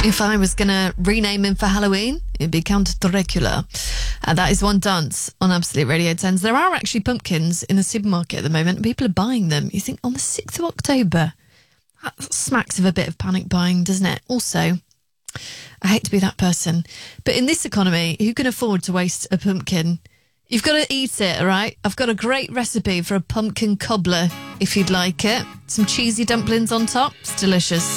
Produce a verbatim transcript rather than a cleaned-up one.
If I was going to rename him for Halloween, it'd be Count Dracula. Uh, that is One Dance on Absolute Radio ten. There are actually pumpkins in the supermarket at the moment, and people are buying them. You think, on the sixth of October? That smacks of a bit of panic buying, doesn't it? Also, I hate to be that person, but in this economy, who can afford to waste a pumpkin? You've got to eat it, all right? I've got a great recipe for a pumpkin cobbler, if you'd like it. Some cheesy dumplings on top. It's delicious.